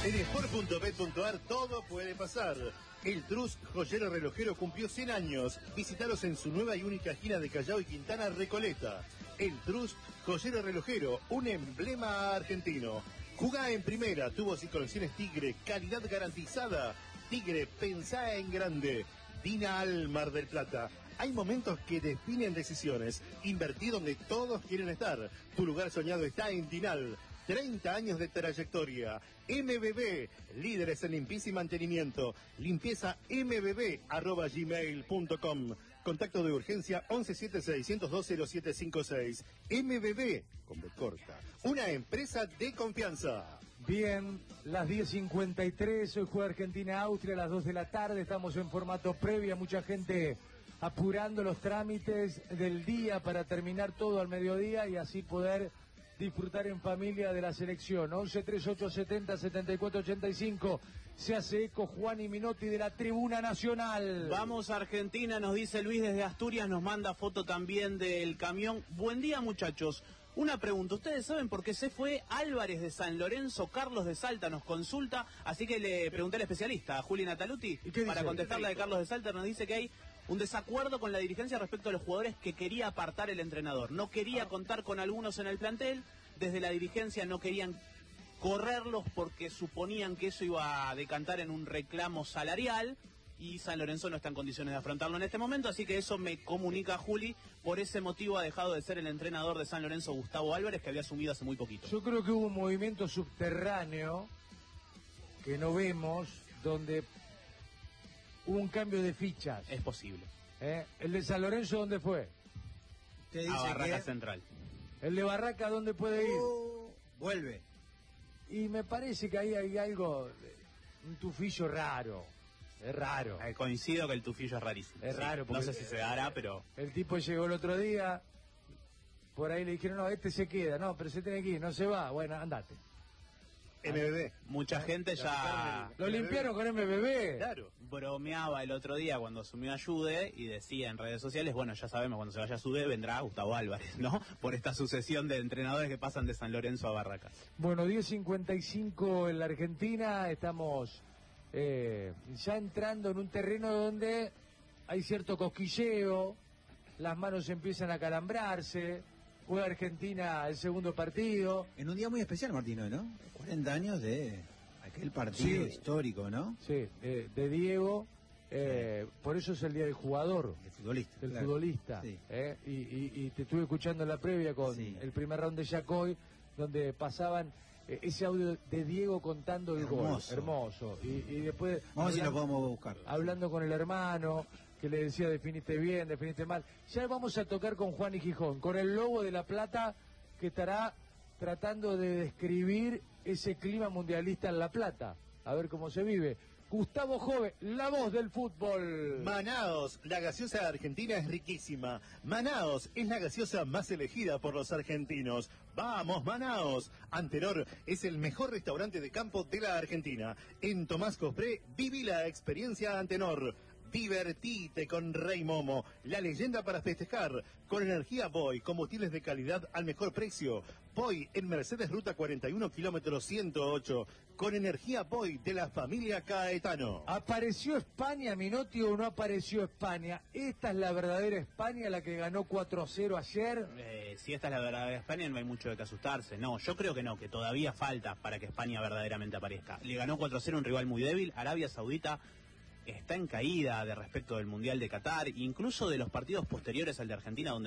En sport.bet.ar todo puede pasar. El Trust Joyero Relojero cumplió 100 años. Visítalos en su nueva y única gira de Callao y Quintana Recoleta. El Trust Joyero Relojero, un emblema argentino. Jugá en primera, tubos y conexiones Tigre, calidad garantizada. Tigre, pensá en grande. Dinal Mar del Plata. Hay momentos que definen decisiones. Invertí donde todos quieren estar. Tu lugar soñado está en Dinal. 30 años de trayectoria. MBB, líderes en limpieza y mantenimiento. Limpieza mbb@gmail.com. Contacto de urgencia 1176-102-0756. MBB, con B corta. Una empresa de confianza. Bien, las 10:53, hoy juega Argentina-Austria a las 2 de la tarde, estamos en formato previa, mucha gente apurando los trámites del día para terminar todo al mediodía y así poder disfrutar en familia de la selección. 11-3870-7485. Se hace eco Juan y Minotti de la Tribuna Nacional. Vamos a Argentina, nos dice Luis desde Asturias, nos manda foto también del camión. Buen día, muchachos. Una pregunta, ¿ustedes saben por qué se fue Álvarez de San Lorenzo? Carlos de Salta nos consulta, así que le pregunté al especialista, a Juli Nataluti, para contestarla de Carlos de Salta. Nos dice que hay un desacuerdo con la dirigencia respecto a los jugadores que quería apartar el entrenador. No quería contar con algunos en el plantel, desde la dirigencia no querían correrlos porque suponían que eso iba a decantar en un reclamo salarial y San Lorenzo no está en condiciones de afrontarlo en este momento, así que eso me comunica Juli. Por ese motivo ha dejado de ser el entrenador de San Lorenzo Gustavo Álvarez, que había asumido hace muy poquito. Yo creo que hubo un movimiento subterráneo que no vemos, donde hubo un cambio de fichas. Es posible. ¿El de San Lorenzo dónde fue? ¿Qué dice? A Barraca Central. ¿El de Barraca dónde puede ir? Vuelve. Y me parece que ahí hay algo, un tufillo raro. Es raro. Coincido que el tufillo es rarísimo. Es raro. No sé si se dará, pero... El tipo llegó el otro día, por ahí le dijeron, no, este se queda. No, pero se tiene que ir, no se va. Bueno, andate. MBB. Mucha gente ya... Lo limpiaron con MBB. Claro. Bromeaba el otro día cuando asumió a Jude y decía en redes sociales, bueno, ya sabemos, cuando se vaya a Jude vendrá Gustavo Álvarez, ¿no? Por esta sucesión de entrenadores que pasan de San Lorenzo a Barracas. Bueno, 10:55 en la Argentina, estamos ya entrando en un terreno donde hay cierto cosquilleo, las manos empiezan a calambrarse. Juega Argentina el segundo partido. En un día muy especial, Martino, ¿no? 40 años de aquel partido histórico, ¿no? Sí, de Diego. Por eso es el día del jugador. Del futbolista. Del futbolista. Sí. Y te estuve escuchando en la previa con el primer round de Yacoy, donde pasaban ese audio de Diego contando el gol. Hermoso. Y después... Vamos a ver si lo podemos buscar. Hablando con el hermano, que le decía definiste bien, definiste mal. Ya vamos a tocar con Juan y Gijón, con el Lobo de La Plata, que estará tratando de describir ese clima mundialista en La Plata. A ver cómo se vive. Gustavo Jove, la voz del fútbol. Manaos, la gaseosa argentina es riquísima. Manaos es la gaseosa más elegida por los argentinos. ¡Vamos, Manaos! Antenor es el mejor restaurante de campo de la Argentina. En Tomás Cospré, viví la experiencia Antenor. Divertite con Rey Momo, la leyenda para festejar. Con energía Boy, combustibles de calidad al mejor precio. Boy en Mercedes Ruta 41, kilómetro 108. Con energía Boy de la familia Caetano. ¿Apareció España, Minotti, o no apareció España? ¿Esta es la verdadera España, la que ganó 4-0 ayer? Si esta es la verdadera España, no hay mucho de qué asustarse. No, yo creo que no, que todavía falta para que España verdaderamente aparezca. Le ganó 4-0 un rival muy débil. Arabia Saudita está en caída de respecto del Mundial de Qatar, incluso de los partidos posteriores al de Argentina, donde